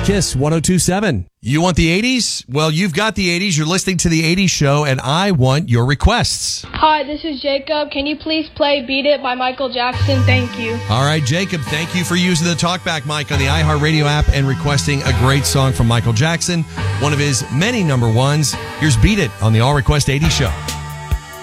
Kiss 102.7. You want the 80s? Well, you've got the 80s. You're listening to the 80s show, and I want your requests. Hi, this is Jacob. Can you please play Beat It by Michael Jackson? Thank you. All right, Jacob, thank you for using the TalkBack mic on the iHeartRadio app and requesting a great song from Michael Jackson, one of his many number ones. Here's Beat It on the All Request 80s show.